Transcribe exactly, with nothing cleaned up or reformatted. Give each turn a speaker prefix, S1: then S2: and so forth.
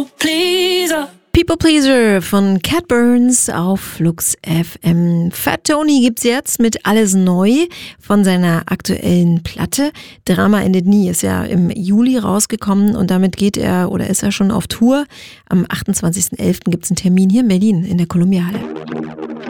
S1: Pleaser.
S2: People Pleaser von Cat Burns auf Flux F M. Fat Tony gibt's jetzt mit Alles Neu von seiner aktuellen Platte. Drama endet nie ist ja im Juli rausgekommen und damit geht er oder ist er schon auf Tour. Am achtundzwanzigsten elften gibt's einen Termin hier in Berlin in der Columbia Halle.